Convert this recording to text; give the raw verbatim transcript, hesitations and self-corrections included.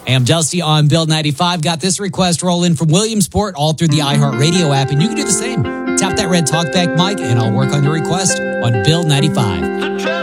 Hey, I'm Dusty on Build ninety-five. Got this request rolling from Williamsport all through the iHeartRadio app, and you can do the same. Tap that red talkback mic, and I'll work on your request on Build ninety-five.